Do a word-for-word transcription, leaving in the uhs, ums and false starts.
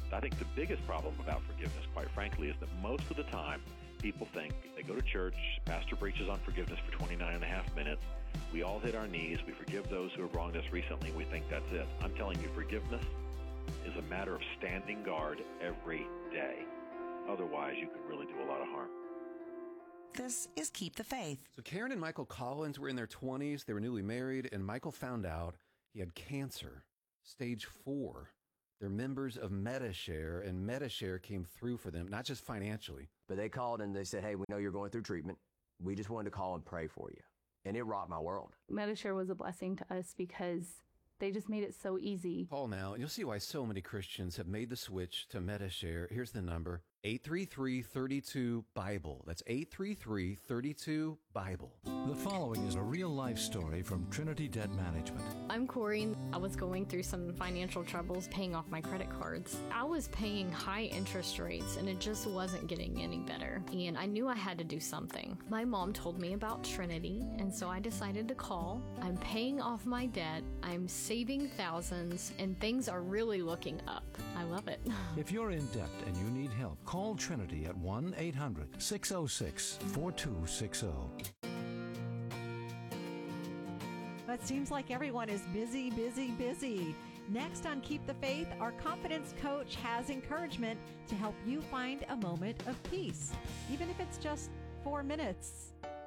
I think the biggest problem about forgiveness, quite frankly, is that most of the time people think they go to church, pastor preaches on forgiveness for twenty-nine and a half minutes, we all hit our knees, we forgive those who have wronged us recently, and we think that's it. I'm telling you, forgiveness is a matter of standing guard every day. Otherwise, you can really do a lot of harm. This is Keep the Faith. So Karen and Michael Collins were in their twenties. They were newly married, and Michael found out he had cancer, stage four. They're members of Medi-Share, and Medi-Share came through for them, not just financially. But they called and they said, hey, we know you're going through treatment. We just wanted to call and pray for you. And it rocked my world. Medi-Share was a blessing to us because they just made it so easy. Call now, and you'll see why so many Christians have made the switch to Medi-Share. Here's the number, eight three three, three two, BIBLE. That's eight three three, three two, BIBLE. The following is a real-life story from Trinity Debt Management. I'm Corey. I was going through some financial troubles paying off my credit cards. I was paying high interest rates, and it just wasn't getting any better. And I knew I had to do something. My mom told me about Trinity, and so I decided to call. I'm paying off my debt. I'm saving thousands, and things are really looking up. I love it. If you're in debt and you need help, call Trinity at one eight hundred, six oh six, four two six oh. But it seems like everyone is busy, busy, busy. Next on Keep the Faith, our confidence coach has encouragement to help you find a moment of peace, even if it's just four minutes.